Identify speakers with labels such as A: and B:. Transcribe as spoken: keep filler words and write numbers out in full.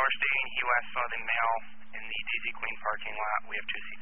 A: are staying. He last saw the male in the Daisy Queen parking lot. We have two seats.